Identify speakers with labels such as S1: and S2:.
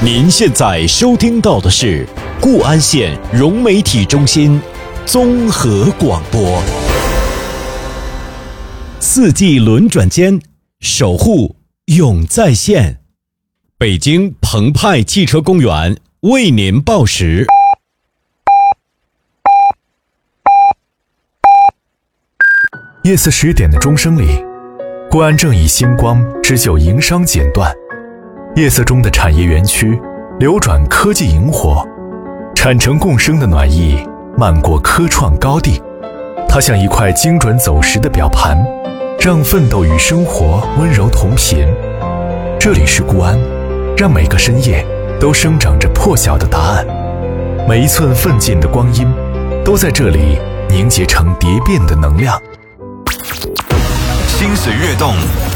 S1: 您现在收听到的是固安县融媒体中心综合广播。四季轮转间，守护永在线。北京澎湃汽车公园为您报时。
S2: 夜色10点的钟声里，固安正以星光织就营商剪断。夜色中的产业园区流转科技萤火，产城共生的暖意漫过科创高地。它像一块精准走时的表盘，让奋斗与生活温柔同频。这里是固安，让每个深夜都生长着破晓的答案。每一寸奋进的光阴都在这里凝结成蝶变的能量。
S3: 心水跃动，